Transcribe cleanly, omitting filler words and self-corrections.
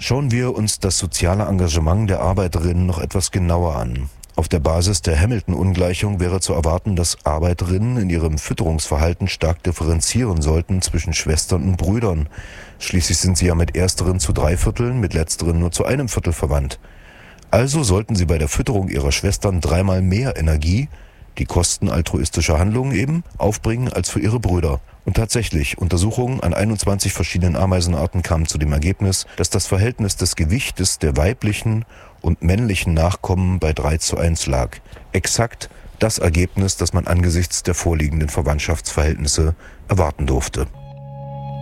Schauen wir uns das soziale Engagement der Arbeiterinnen noch etwas genauer an. Auf der Basis der Hamilton-Ungleichung wäre zu erwarten, dass Arbeiterinnen in ihrem Fütterungsverhalten stark differenzieren sollten zwischen Schwestern und Brüdern. Schließlich sind sie ja mit ersteren zu 3/4, mit letzteren nur zu 1/4 verwandt. Also sollten sie bei der Fütterung ihrer Schwestern 3-mal mehr Energie, die Kosten altruistischer Handlungen eben, aufbringen als für ihre Brüder. Und tatsächlich, Untersuchungen an 21 verschiedenen Ameisenarten kamen zu dem Ergebnis, dass das Verhältnis des Gewichtes der weiblichen und männlichen Nachkommen bei 3:1 lag. Exakt das Ergebnis, das man angesichts der vorliegenden Verwandtschaftsverhältnisse erwarten durfte.